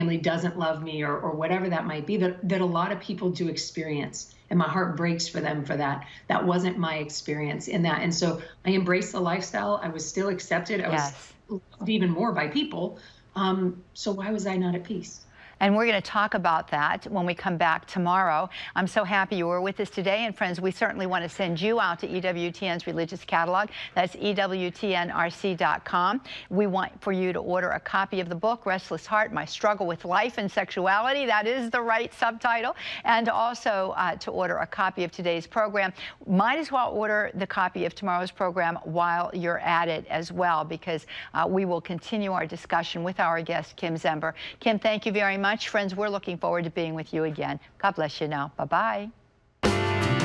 family doesn't love me, or whatever that might be, that a lot of people do experience. And my heart breaks for them for that. That wasn't my experience in that. And so I embraced the lifestyle. I was still accepted. I was Yes. loved even more by people. So why was I not at peace? And we're going to talk about that when we come back tomorrow. I'm so happy you were with us today. And friends, we certainly want to send you out to EWTN's Religious Catalog. That's EWTNRC.com. We want for you to order a copy of the book, Restless Heart, My Struggle with Life and Sexuality. That is the right subtitle. And also to order a copy of today's program. Might as well order the copy of tomorrow's program while you're at it as well, because we will continue our discussion with our guest, Kim Zember. Kim, thank you very much. Friends, we're looking forward to being with you again. God bless you now. Bye-bye.